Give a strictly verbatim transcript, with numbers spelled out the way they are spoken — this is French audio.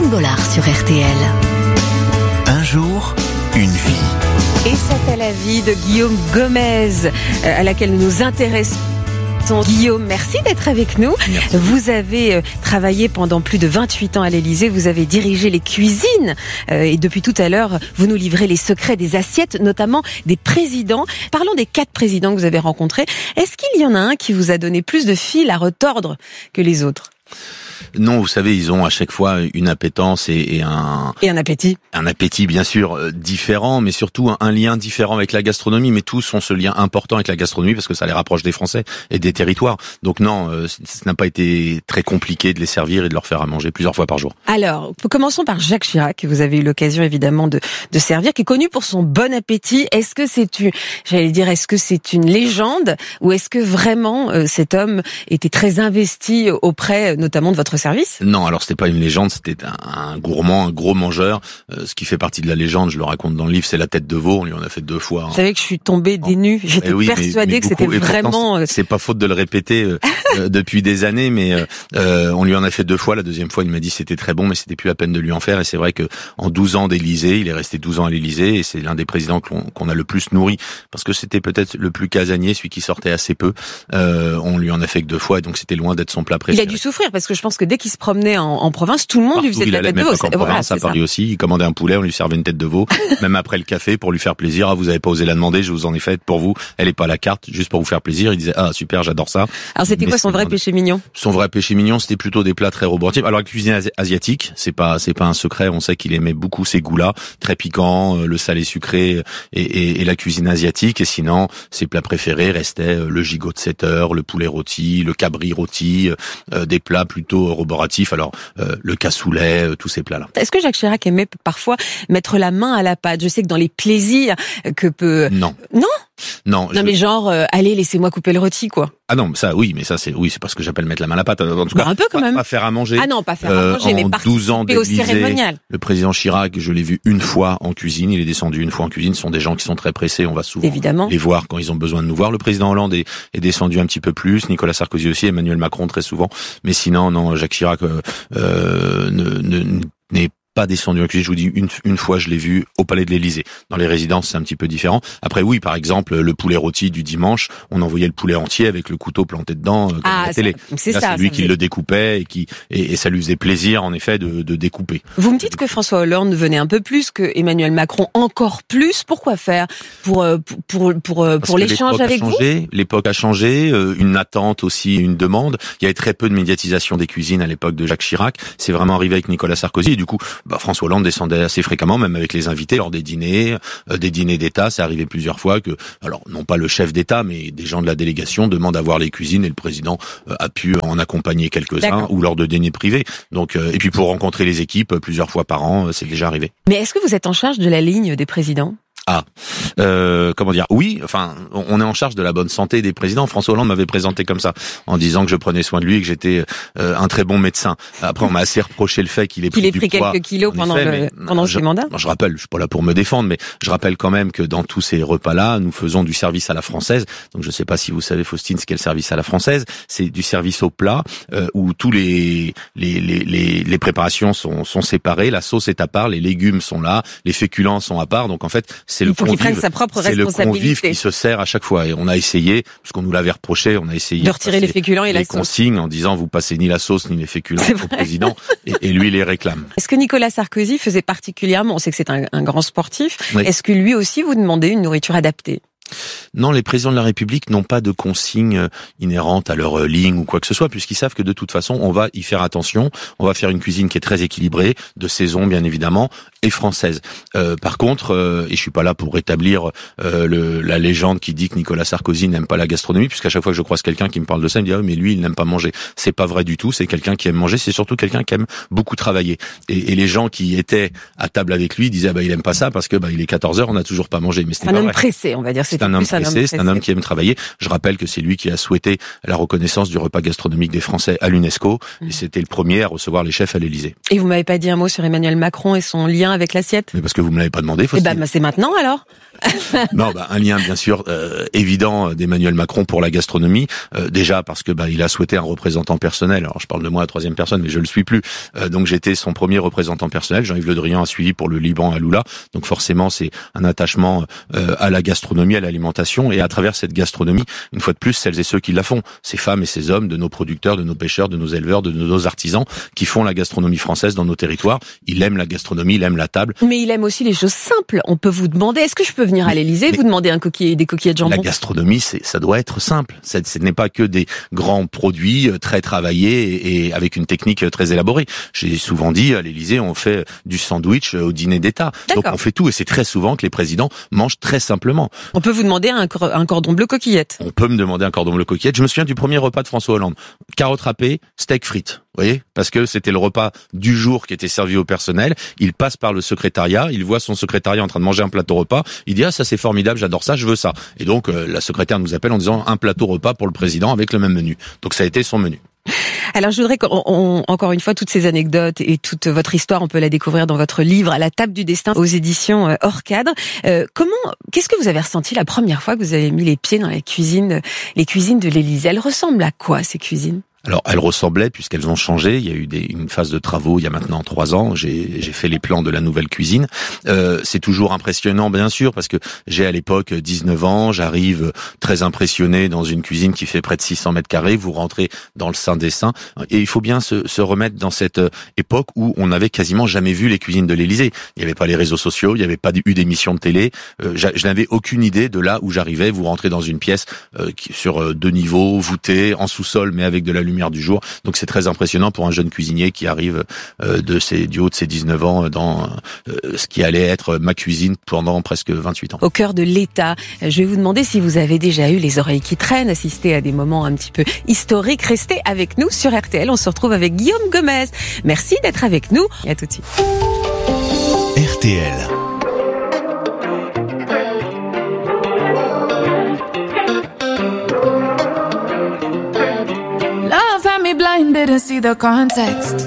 Faustine Bollard sur R T L. Un jour, une vie. Et c'est à la vie de Guillaume Gomez à laquelle nous nous intéressons. Guillaume, merci d'être avec nous. Merci. Vous avez travaillé pendant plus de vingt-huit ans à l'Élysée, vous avez dirigé les cuisines et depuis tout à l'heure, vous nous livrez les secrets des assiettes, notamment des présidents. Parlons des quatre présidents que vous avez rencontrés. Est-ce qu'il y en a un qui vous a donné plus de fil à retordre que les autres ? Non, vous savez, ils ont à chaque fois une appétence et, et un et un appétit. Un appétit, bien sûr, euh, différent, mais surtout un, un lien différent avec la gastronomie. Mais tous ont ce lien important avec la gastronomie parce que ça les rapproche des Français et des territoires. Donc non, euh, ce n'a pas été très compliqué de les servir et de leur faire à manger plusieurs fois par jour. Alors, commençons par Jacques Chirac, que vous avez eu l'occasion évidemment de, de servir, qui est connu pour son bon appétit. Est-ce que c'est une, j'allais dire, est-ce que c'est une légende ou est-ce que vraiment euh, cet homme était très investi auprès, notamment de votre service ? Non, alors c'était pas une légende, c'était un, un gourmand, un gros mangeur. Euh, ce qui fait partie de la légende, je le raconte dans le livre, c'est la tête de veau. On lui en a fait deux fois. Vous savez que je suis tombée des nues. J'étais eh oui, persuadée mais, mais que c'était beaucoup, vraiment. C'est, c'est pas faute de le répéter euh, euh, depuis des années, mais euh, on lui en a fait deux fois. La deuxième fois, il m'a dit c'était très bon, mais c'était plus la peine de lui en faire. Et c'est vrai que en douze ans d'Élysée, il est resté douze ans à l'Élysée, et c'est l'un des présidents qu'on, qu'on a le plus nourri parce que c'était peut-être le plus casanier, celui qui sortait assez peu. Euh, on lui en a fait que deux fois, et donc c'était loin d'être son plat préféré. Il a dû souffrir parce que je pense que dès qu'il se promenait en, en province, tout le monde Partout, lui faisait de la tête de veau. En province, à Paris aussi, il commandait un poulet, on lui servait une tête de veau, même après le café pour lui faire plaisir. Ah, vous avez pas osé la demander, je vous en ai fait pour vous. Elle est pas à la carte, juste pour vous faire plaisir. Il disait ah super, j'adore ça. Alors c'était Mais quoi son vrai demandé. péché mignon ? Son vrai péché mignon, c'était plutôt des plats très roboratifs. Alors la cuisine asi- asiatique, c'est pas c'est pas un secret. On sait qu'il aimait beaucoup ces goûts-là, très piquants, le salé sucré et, et, et la cuisine asiatique. Et sinon, ses plats préférés restaient le gigot de sept heures, le poulet rôti, le cabri rôti, euh, des plats plutôt roboratifs. Alors euh, le cassoulet, euh, tous ces plats-là. Est-ce que Jacques Chirac aimait parfois mettre la main à la pâte ? Je sais que dans les plaisirs que peut... Non. Non ? Non, Non je... mais genre, euh, allez, laissez-moi couper le rôti, quoi. Ah non, ça oui, mais ça c'est oui, c'est pas ce que j'appelle mettre la main à la pâte. En tout Bah, cas, un peu quand pas, même. pas faire à manger. Ah non, pas faire Euh, à manger, mais en douze ans participer au d'Élysée, cérémonial. le président Chirac, je l'ai vu une fois en cuisine. Il est descendu une fois en cuisine. Ce sont des gens qui sont très pressés. On va souvent Évidemment. les voir quand ils ont besoin de nous voir. Le président Hollande est, est descendu un petit peu plus. Nicolas Sarkozy aussi. Emmanuel Macron très souvent. Mais sinon, non, Jacques Chirac euh, euh, ne, ne, n'est pas descendu en cuisine. Je vous dis, une, une fois, je l'ai vu au Palais de l'Élysée. Dans les résidences, c'est un petit peu différent. Après, oui, par exemple, le poulet rôti du dimanche, on envoyait le poulet entier avec le couteau planté dedans, euh, comme Ah, à la télé. ça, c'est Là, ça. c'est lui ça qui faisait- le découpait et qui et, et ça lui faisait plaisir, en effet, de, de découper. Vous me dites que François Hollande venait un peu plus, que Emmanuel Macron encore plus. Pourquoi faire ? Pour euh, pour pour pour, euh, Parce pour que l'échange l'époque a avec vous ? changé, l'époque a changé, euh, une attente aussi, une demande. Il y avait très peu de médiatisation des cuisines à l'époque de Jacques Chirac. C'est vraiment arrivé avec Nicolas Sarkozy. Et du coup, bah, François Hollande descendait assez fréquemment, même avec les invités, lors des dîners, euh, des dîners d'État. C'est arrivé plusieurs fois que, alors non pas le chef d'État, mais des gens de la délégation demandent à voir les cuisines et le président euh, a pu en accompagner quelques-uns D'accord. ou lors de dîners privés. Donc, euh, et puis pour rencontrer les équipes euh, plusieurs fois par an, euh, c'est déjà arrivé. Mais est-ce que vous êtes en charge de la ligne des présidents ? Ah, euh, comment dire ? Oui, enfin, on est en charge de la bonne santé des présidents. François Hollande m'avait présenté comme ça, en disant que je prenais soin de lui et que j'étais euh, un très bon médecin. Après, on m'a assez reproché le fait qu'il ait pris Qu'il ait du pris poids, quelques kilos en pendant effet, le- mais, pendant je, ses mandats ? Je rappelle, je suis pas là pour me défendre, mais je rappelle quand même que dans tous ces repas-là, nous faisons du service à la française. Donc, je sais pas si vous savez, Faustine, ce qu'est le service à la française. C'est du service au plat euh, où tous les les, les les les préparations sont sont séparées. La sauce est à part, les légumes sont là, les féculents sont à part. Donc, en fait, c'est le Il faut qu'il convive. prenne sa propre C'est le convive responsabilité. qui se sert à chaque fois. Et on a essayé, parce qu'on nous l'avait reproché, on a essayé De retirer les féculents et la les sauce. consignes en disant vous passez ni la sauce ni les féculents C'est au vrai. président, et, et lui les réclame. Est-ce que Nicolas Sarkozy faisait particulièrement, on sait que c'est un, un grand sportif, Oui. est-ce que lui aussi vous demandez une nourriture adaptée ? Non, les présidents de la République n'ont pas de consignes inhérentes à leur ligne ou quoi que ce soit, puisqu'ils savent que de toute façon, on va y faire attention. On va faire une cuisine qui est très équilibrée, de saison bien évidemment, et française. Euh, par contre, euh, et je suis pas là pour rétablir euh, le, la légende qui dit que Nicolas Sarkozy n'aime pas la gastronomie, puisqu'à chaque fois que je croise quelqu'un qui me parle de ça, il me dit ah, mais lui il n'aime pas manger. C'est pas vrai du tout. C'est quelqu'un qui aime manger. C'est surtout quelqu'un qui aime beaucoup travailler. Et, et les gens qui étaient à table avec lui disaient ah, bah il aime pas ça parce que bah il est quatorze heures, on n'a toujours pas mangé. Mais ce n'est Un pas homme vrai. pressé, on va dire. C'est C'est un homme pressé, c'est un homme qui aime travailler. Je rappelle que c'est lui qui a souhaité la reconnaissance du repas gastronomique des Français à l'UNESCO, mmh. et c'était le premier à recevoir les chefs à l'Élysée. Et vous m'avez pas dit un mot sur Emmanuel Macron et son lien avec l'assiette? Mais parce que vous me l'avez pas demandé. Eh ben, bah, c'est maintenant alors. Non, bah, un lien bien sûr euh, évident d'Emmanuel Macron pour la gastronomie. Euh, déjà parce que bah il a souhaité un représentant personnel. Alors je parle de moi à troisième personne, mais je le suis plus. Euh, donc j'étais son premier représentant personnel. Jean-Yves Le Drian a suivi pour le Liban à Lula. Donc forcément c'est un attachement euh, à la gastronomie, à l'alimentation, et à travers cette gastronomie, une fois de plus, celles et ceux qui la font, ces femmes et ces hommes, de nos producteurs, de nos pêcheurs, de nos éleveurs, de nos artisans, qui font la gastronomie française dans nos territoires. Il aime la gastronomie, il aime la table. Mais il aime aussi les choses simples. On peut vous demander, est-ce que je peux venir à l'Élysée, vous demander un coquille, des coquillettes de jambon? La gastronomie, c'est, ça doit être simple. C'est, ce n'est pas que des grands produits très travaillés et, et avec une technique très élaborée. J'ai souvent dit, à l'Élysée, on fait du sandwich au dîner d'État. D'accord. Donc on fait tout, et c'est très souvent que les présidents mangent très simplement. On peut vous demander un, cor- un cordon bleu coquillette? On peut me demander un cordon bleu coquillette. Je me souviens du premier repas de François Hollande. Carottes râpées, steak frites. Vous voyez, parce que c'était le repas du jour qui était servi au personnel. Il passe par le secrétariat, il voit son secrétariat en train de manger un plateau repas. Il dit ah ça c'est formidable, j'adore ça, je veux ça. Et donc euh, la secrétaire nous appelle en disant un plateau repas pour le président avec le même menu. Donc ça a été son menu. Alors je voudrais qu'on, on, encore une fois, toutes ces anecdotes et toute votre histoire, on peut la découvrir dans votre livre À la table du destin aux éditions Hors Cadre. Euh, comment, qu'est-ce que vous avez ressenti la première fois que vous avez mis les pieds dans la cuisine, les cuisines de l'Élysée? Elles ressemblent à quoi, ces cuisines? Alors, elles ressemblaient, puisqu'elles ont changé. Il y a eu des, une phase de travaux il y a maintenant trois ans. J'ai, j'ai fait les plans de la nouvelle cuisine. Euh, c'est toujours impressionnant, bien sûr, parce que j'ai à l'époque dix-neuf ans. J'arrive très impressionné dans une cuisine qui fait près de six cents mètres carrés. Vous rentrez dans le sein des saints. Et il faut bien se, se remettre dans cette époque où on n'avait quasiment jamais vu les cuisines de l'Élysée. Il n'y avait pas les réseaux sociaux, il n'y avait pas eu d'émissions de télé. Euh, je n'avais aucune idée de là où j'arrivais. Vous rentrez dans une pièce euh, qui, sur deux niveaux, voûtée, en sous-sol, mais avec de la lumière du jour. Donc c'est très impressionnant pour un jeune cuisinier qui arrive euh, de ses, du haut de ses dix-neuf ans dans euh, ce qui allait être ma cuisine pendant presque vingt-huit ans. Au cœur de l'État, je vais vous demander si vous avez déjà eu les oreilles qui traînent, assisté à des moments un petit peu historiques. Restez avec nous sur R T L. On se retrouve avec Guillaume Gomez. Merci d'être avec nous et à tout de suite. R T L. Love had me blind, didn't see the context.